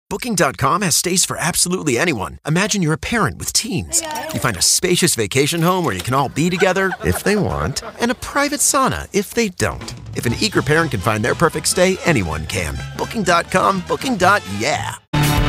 Booking.com has stays for absolutely anyone. Imagine you're a parent with teens. You find a spacious vacation home where you can all be together, if they want, and a private sauna if they don't. If an eager parent can find their perfect stay, anyone can. Booking.com, booking.yeah.